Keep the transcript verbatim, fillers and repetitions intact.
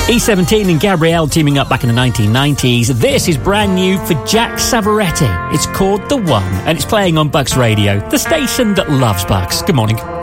E seventeen and Gabrielle teaming up back in the nineteen nineties. This is brand new for Jack Savoretti. It's called The One, and it's playing on Bucks Radio, the station that loves Bucks. Good morning.